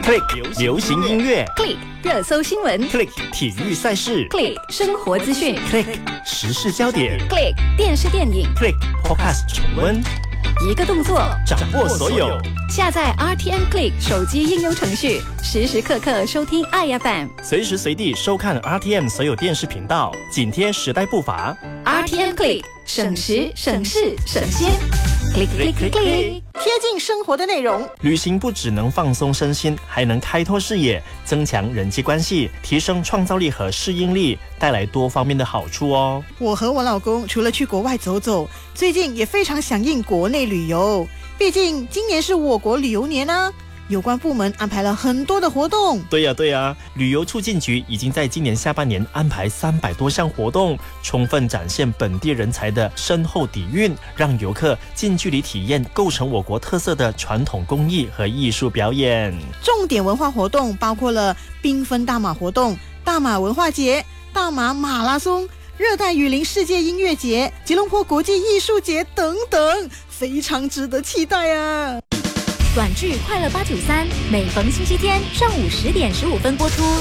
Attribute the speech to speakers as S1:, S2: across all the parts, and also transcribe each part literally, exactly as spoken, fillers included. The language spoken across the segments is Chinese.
S1: Click 流行音乐
S2: Click 热搜新闻
S1: ，Click 体育赛事
S2: Click 生活资讯
S1: ，Click 时事焦点
S2: Click 电视电影
S1: ，Click Podcast 重温，
S2: 一个动作
S1: 掌握所有。
S2: 下载 R T M Click 手机应用程序，时时刻刻收听 I F M，
S1: 随时随地收看 R T M 所有电视频道，紧贴时代步伐。
S2: R T M Click 省时省事省心 ，Click Click Click Click。
S3: 贴近生活的内容。
S1: 旅行不只能放松身心，还能开拓视野，增强人际关系，提升创造力和适应力，带来多方面的好处哦。
S3: 我和我老公除了去国外走走，最近也非常响应国内旅游。毕竟今年是我国旅游年啊，有关部门安排了很多的活动。
S1: 对呀对呀，旅游促进局已经在今年下半年安排三百多项活动，充分展现本地人才的深厚底蕴，让游客近距离体验构成我国特色的传统工艺和艺术表演。
S3: 重点文化活动包括了缤纷大马活动、大马文化节、大马马拉松、热带雨林世界音乐节、吉隆坡国际艺术节等等，非常值得期待啊！
S2: 短剧《快乐八九三》每逢星期天上午十点十五分播出。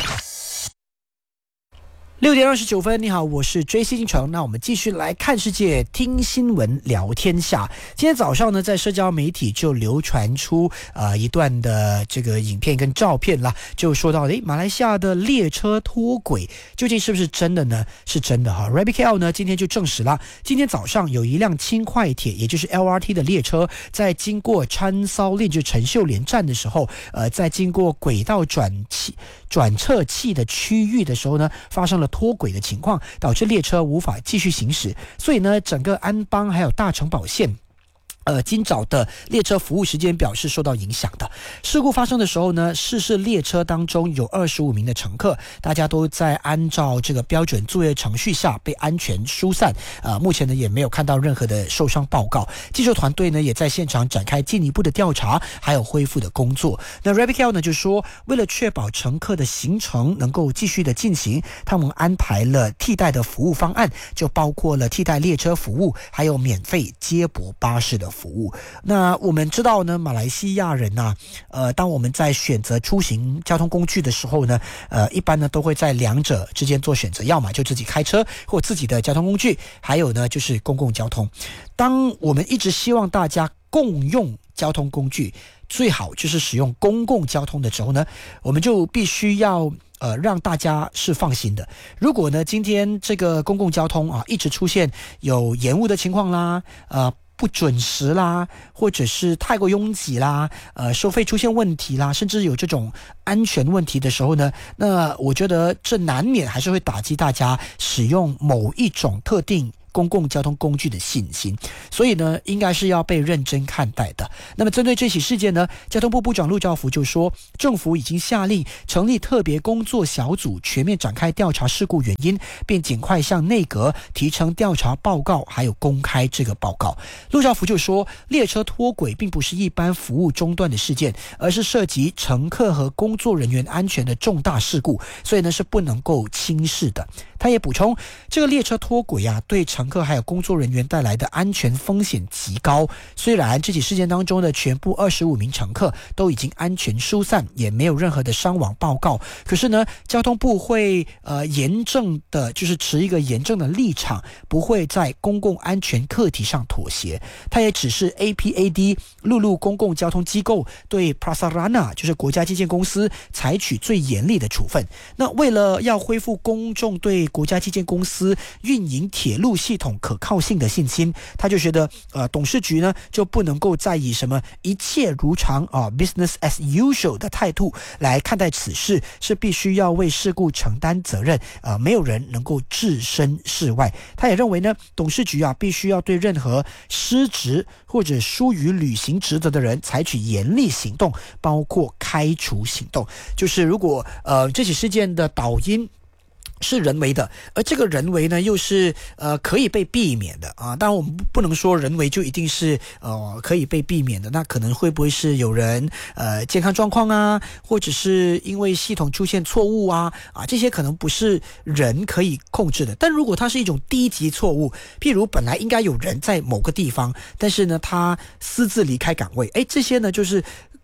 S4: 六点二十九分，你好，我是 J C 金城。那我们继续来看世界，听新闻，聊天下。今天早上呢，在社交媒体就流传出呃一段的这个影片跟照片啦，就说到，诶，马来西亚的列车脱轨，究竟是不是真的呢？是真的哈。Rabbit K L 呢，今天就证实了，今天早上有一辆轻快铁，也就是 L R T 的列车，在经过川骚链，就是陈秀莲站的时候，呃，在经过轨道转气转测器的区域的时候呢，发生了脱轨的情况，导致列车无法继续行驶，所以呢，整个安邦还有大城堡线呃，今早的列车服务时间表示受到影响的。事故发生的时候呢，失事列车当中有二十五名的乘客，大家都在按照这个标准作业程序下被安全疏散。呃，目前呢也没有看到任何的受伤报告。技术团队呢也在现场展开进一步的调查，还有恢复的工作。那 Rabbit K L 呢就说，为了确保乘客的行程能够继续的进行，他们安排了替代的服务方案，就包括了替代列车服务，还有免费接驳巴士的服务。那我们知道呢，马来西亚人呐、啊，呃，当我们在选择出行交通工具的时候呢，呃，一般呢都会在两者之间做选择，要么就自己开车或自己的交通工具，还有呢就是公共交通。当我们一直希望大家共用交通工具，最好就是使用公共交通的时候呢，我们就必须要呃，让大家是放心的。如果呢，今天这个公共交通啊一直出现有延误的情况啦，呃。不准时啦，或者是太过拥挤啦，呃，收费出现问题啦，甚至有这种安全问题的时候呢，那我觉得这难免还是会打击大家使用某一种特定公共交通工具的信心，所以呢，应该是要被认真看待的。那么针对这起事件呢，交通部部长陆兆福就说，政府已经下令成立特别工作小组，全面展开调查事故原因，并尽快向内阁提呈调查报告，还有公开这个报告。陆兆福就说，列车脱轨并不是一般服务中断的事件，而是涉及乘客和工作人员安全的重大事故，所以呢是不能够轻视的。他也补充，这个列车脱轨啊，对乘客还有工作人员带来的安全风险极高。虽然这起事件当中的全部二十五名乘客都已经安全疏散，也没有任何的伤亡报告，可是呢，交通部会呃严正的，就是持一个严正的立场，不会在公共安全课题上妥协。他也指示 A P A D 陆路公共交通机构对 Prasarana 就是国家基建公司采取最严厉的处分。那为了要恢复公众对国家基建公司运营铁路系统可靠性的信心，他就觉得呃，董事局呢就不能够再以什么一切如常啊 business as usual 的态度来看待此事，是必须要为事故承担责任，呃，没有人能够置身事外。他也认为呢，董事局啊必须要对任何失职或者疏于履行职责的人采取严厉行动，包括开除行动。就是如果呃这起事件的导因是人为的，而这个人为呢又是呃可以被避免的啊。当然我们不能说人为就一定是呃可以被避免的，那可能会不会是有人呃健康状况啊，或者是因为系统出现错误啊啊这些可能不是人可以控制的。但如果它是一种低级错误，譬如本来应该有人在某个地方，但是呢他私自离开岗位，诶这些呢就是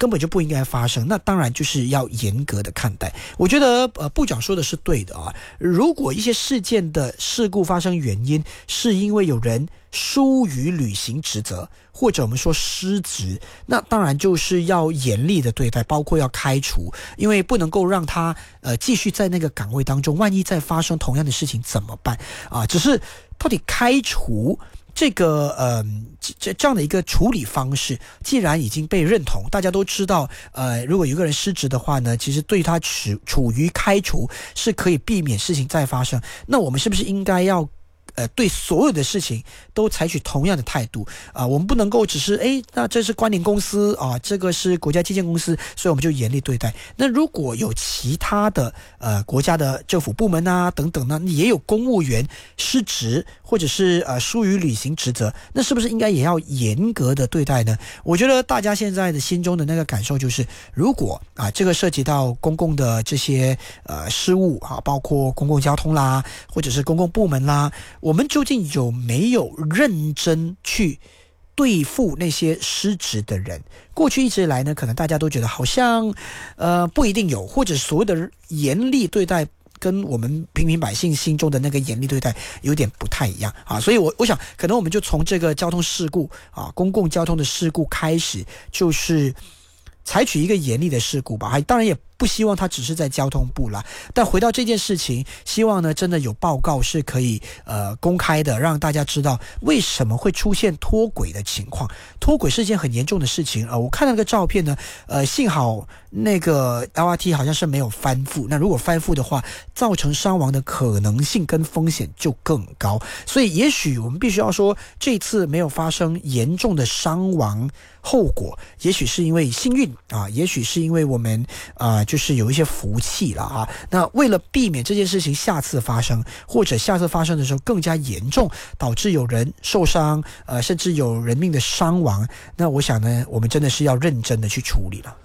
S4: 根本就不应该发生，那当然就是要严格的看待。我觉得呃部长说的是对的啊，如果一些事件的事故发生原因是因为有人疏于履行职责，或者我们说失职，那当然就是要严厉的对待，包括要开除，因为不能够让他呃继续在那个岗位当中，万一再发生同样的事情怎么办啊？只是到底开除这个呃这这样的一个处理方式，既然已经被认同，大家都知道，呃，如果有一个人失职的话呢，其实对他处处于开除是可以避免事情再发生。那我们是不是应该要？呃，对所有的事情都采取同样的态度啊、呃，我们不能够只是诶，那这是关联公司啊，这个是国家基建公司，所以我们就严厉对待。那如果有其他的呃国家的政府部门啊等等呢，也有公务员失职或者是呃疏于履行职责，那是不是应该也要严格的对待呢？我觉得大家现在的心中的那个感受就是，如果啊这个涉及到公共的这些呃事务啊，包括公共交通啦，或者是公共部门啦。我们究竟有没有认真去对付那些失职的人？过去一直以来呢，可能大家都觉得好像呃不一定有，或者所谓的严厉对待跟我们平民百姓心中的那个严厉对待有点不太一样啊。所以我我想可能我们就从这个交通事故啊，公共交通的事故开始，就是采取一个严厉的事故吧。当然也不希望它只是在交通部啦，但回到这件事情，希望呢真的有报告是可以呃公开的，让大家知道为什么会出现脱轨的情况。脱轨是一件很严重的事情。呃，我看到那个照片呢，呃，幸好那个 L R T 好像是没有翻覆。那如果翻覆的话，造成伤亡的可能性跟风险就更高。所以也许我们必须要说，这次没有发生严重的伤亡后果，也许是因为幸运啊，也许是因为我们啊。呃就是有一些福气了啊。那为了避免这件事情下次发生，或者下次发生的时候更加严重，导致有人受伤，呃，甚至有人命的伤亡，那我想呢，我们真的是要认真的去处理了。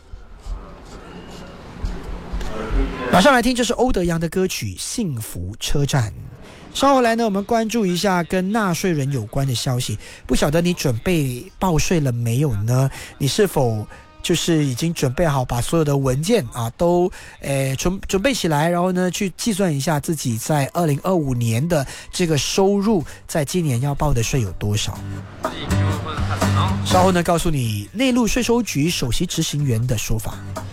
S4: 马上来听，这是欧德阳的歌曲《幸福车站》。稍后来呢，我们关注一下跟纳税人有关的消息。不晓得你准备报税了没有呢？你是否就是已经准备好把所有的文件啊都呃准准备起来，然后呢去计算一下自己在二零二五年的这个收入，在今年要报的税有多少？稍后呢告诉你内陆税收局首席执行员的说法。